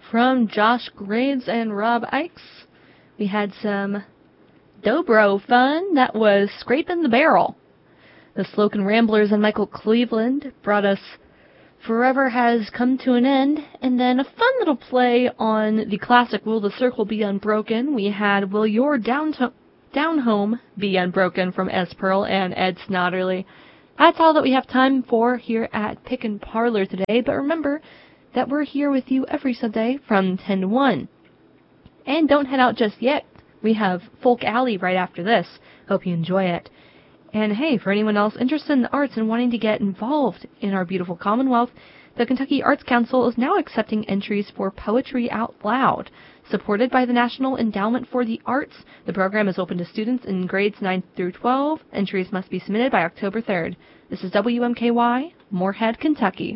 from Josh Graves and Rob Ikes. We had some Dobro fun. That was Scraping the Barrel. The Slocum Ramblers and Michael Cleveland brought us Forever Has Come to an End. And then a fun little play on the classic Will the Circle Be Unbroken. We had Will Your Down Home Be Unbroken from S. Pearl and Ed Snodderly. That's all that we have time for here at Pick and Parlor today, but remember that we're here with you every Sunday from 10 to 1. And don't head out just yet. We have Folk Alley right after this. Hope you enjoy it. And hey, for anyone else interested in the arts and wanting to get involved in our beautiful Commonwealth, the Kentucky Arts Council is now accepting entries for Poetry Out Loud. Supported by the National Endowment for the Arts, the program is open to students in grades 9 through 12. Entries must be submitted by October 3rd. This is WMKY, Moorhead, Kentucky.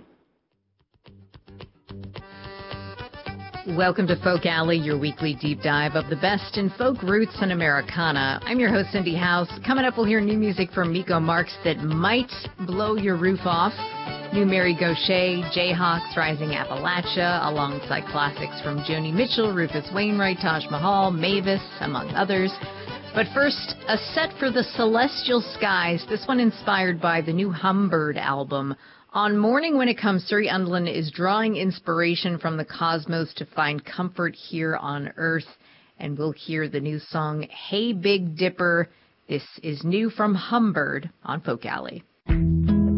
Welcome to Folk Alley, your weekly deep dive of the best in folk roots and Americana. I'm your host, Cindy House. Coming up, we'll hear new music from Miko Marks that might blow your roof off. New Mary Gauthier, Jayhawks, Rising Appalachia, alongside classics from Joni Mitchell, Rufus Wainwright, Taj Mahal, Mavis, among others. But first, a set for the celestial skies, this one inspired by the new Humbird album. On Morning When It Comes, Suri Undlin is drawing inspiration from the cosmos to find comfort here on Earth. And we'll hear the new song, Hey Big Dipper. This is new from Humbird on Folk Alley.